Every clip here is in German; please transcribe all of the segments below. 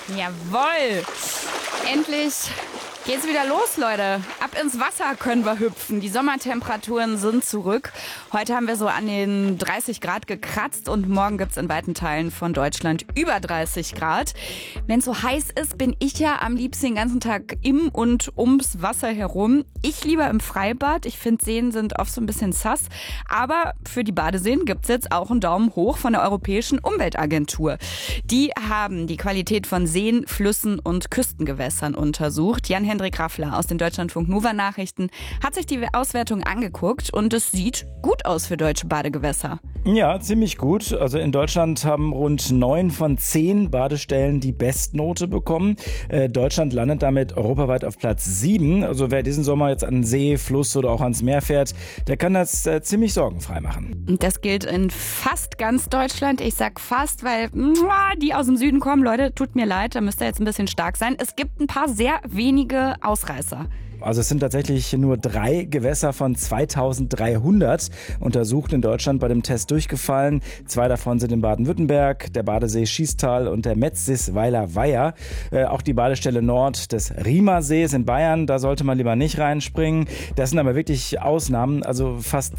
Jawohl! Endlich geht's wieder los, Leute. Ab ins Wasser können wir hüpfen. Die Sommertemperaturen sind zurück. Heute haben wir so an den 30 Grad gekratzt und morgen gibt's in weiten Teilen von Deutschland über 30 Grad. Wenn es so heiß ist, bin ich ja am liebsten den ganzen Tag im und ums Wasser herum. Ich lieber im Freibad. Ich finde, Seen sind oft so ein bisschen sass. Aber für die Badeseen gibt's jetzt auch einen Daumen hoch von der Europäischen Umweltagentur. Die haben die Qualität von Seen, Flüssen und Küstengewässern untersucht. Jan-Hendrik Raffler aus den Deutschlandfunk Nova Nachrichten hat sich die Auswertung angeguckt und es sieht gut aus für deutsche Badegewässer. Ja, ziemlich gut. Also in Deutschland haben rund 9 von 10 Badestellen die Bestnote bekommen. Deutschland landet damit europaweit auf Platz 7. Also wer diesen Sommer jetzt an den See, Fluss oder auch ans Meer fährt, der kann das ziemlich sorgenfrei machen. Und das gilt in fast ganz Deutschland. Ich sag fast, weil die aus dem Süden kommen. Leute, tut mir leid, da müsst ihr jetzt ein bisschen stark sein. Es gibt ein paar sehr wenige Ausreißer. Also es sind tatsächlich nur 3 Gewässer von 2300 untersucht in Deutschland bei dem Test durchgefallen. 2 davon sind in Baden-Württemberg, der Badesee Schiestal und der Metzisweiler Weiher. Auch die Badestelle Nord des Riemersees in Bayern, da sollte man lieber nicht reinspringen. Das sind aber wirklich Ausnahmen. Also fast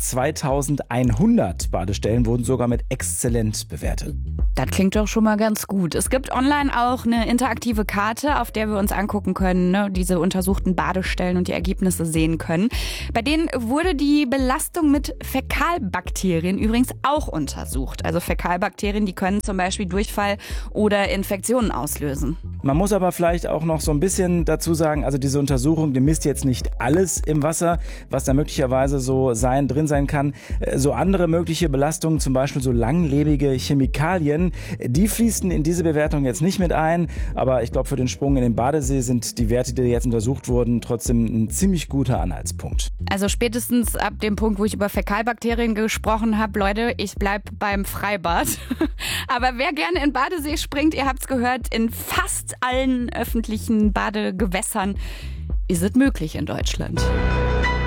2100 Badestellen wurden sogar mit exzellent bewertet. Das klingt doch schon mal ganz gut. Es gibt online auch eine interaktive Karte, auf der wir uns angucken können, ne, diese untersuchten Badestellen und die Ergebnisse sehen können. Bei denen wurde die Belastung mit Fäkalbakterien übrigens auch untersucht. Also Fäkalbakterien, die können zum Beispiel Durchfall oder Infektionen auslösen. Man muss aber vielleicht auch noch so ein bisschen dazu sagen, also diese Untersuchung, die misst jetzt nicht alles im Wasser, was da möglicherweise so drin sein kann. So andere mögliche Belastungen, zum Beispiel so langlebige Chemikalien, die fließen in diese Bewertung jetzt nicht mit ein. Aber ich glaube, für den Sprung in den Badesee sind die Werte, die jetzt untersucht wurden, trotzdem ein ziemlich guter Anhaltspunkt. Also spätestens ab dem Punkt, wo ich über Fäkalbakterien gesprochen habe, Leute, ich bleib beim Freibad. Aber wer gerne in Badesee springt, ihr habt's gehört, in fast allen öffentlichen Badegewässern ist es möglich in Deutschland.